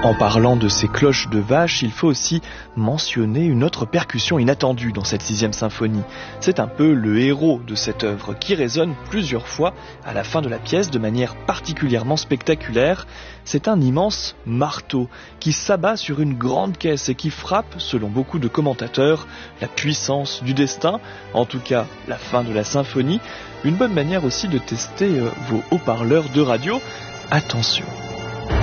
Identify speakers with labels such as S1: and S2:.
S1: En parlant de ces cloches de vache, il faut aussi mentionner une autre percussion inattendue dans cette 6e symphonie. C'est un peu le héros de cette œuvre qui résonne plusieurs fois à la fin de la pièce de manière particulièrement spectaculaire. C'est un immense marteau qui s'abat sur une grande caisse et qui frappe, selon beaucoup de commentateurs, la puissance du destin, en tout cas la fin de la symphonie. Une bonne manière aussi de tester vos haut-parleurs de radio. Attention.